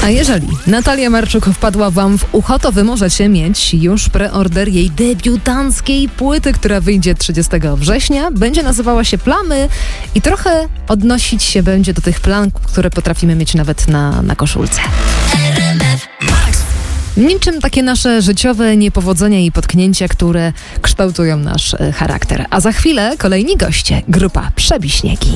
A jeżeli Natalia Marczuk wpadła Wam w ucho, to Wy możecie mieć już preorder jej debiutanckiej płyty, która wyjdzie 30 września. Będzie nazywała się Plamy i trochę odnosić się będzie do tych plam, które potrafimy mieć nawet na koszulce. Niczym takie nasze życiowe niepowodzenia i potknięcia, które kształtują nasz charakter. A za chwilę kolejni goście, grupa Przebiśniegi.